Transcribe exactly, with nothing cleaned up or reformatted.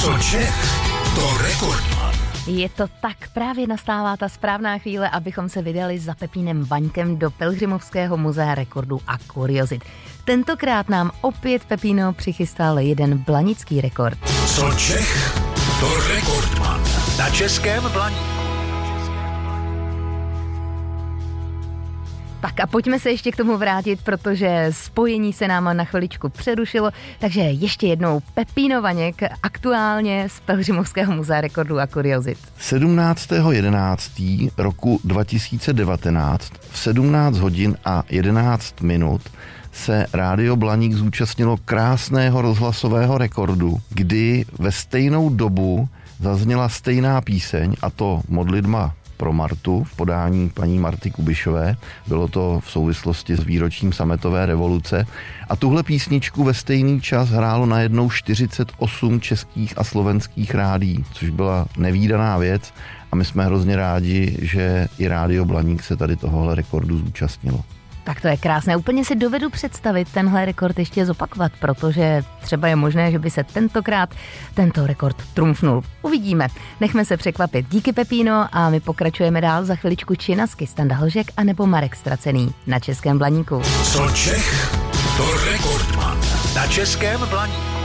Co Čech, to rekordman. Je to tak, právě nastává ta správná chvíle, abychom se vydali za Pepínem Vaňkem do Pelhřimovského muzea rekordů a kuriozit. Tentokrát nám opět Pepíno přichystal jeden blanický rekord. Co Čech, to rekordman. Na Českém Blaníku. Tak a pojďme se ještě k tomu vrátit, protože spojení se nám na chviličku přerušilo, takže ještě jednou Pepíno Vaněk aktuálně z Pelhřimovského muzea rekordů a kuriozit. sedmnáctého jedenáctého roku dva tisíce devatenáct v sedmnáct hodin a jedenáct minut se Rádio Blaník zúčastnilo krásného rozhlasového rekordu, kdy ve stejnou dobu zazněla stejná píseň, a to Modlitba pro Martu v podání paní Marty Kubišové. Bylo to v souvislosti s výročím sametové revoluce. A tuhle písničku ve stejný čas hrálo najednou čtyřicet osm českých a slovenských rádií, což byla nevídaná věc a my jsme hrozně rádi, že i Rádio Blaník se tady tohohle rekordu zúčastnilo. Tak to je krásné. Úplně si dovedu představit tenhle rekord ještě zopakovat, protože třeba je možné, že by se tentokrát tento rekord trumfnul. Uvidíme. Nechme se překvapit. Díky Pepíno a my pokračujeme dál za chviličku Činasky, Standa Hlžek a nebo Marek Stracený na Českém Blaníku. Co Čech, to rekordman. Na Českém Blaníku.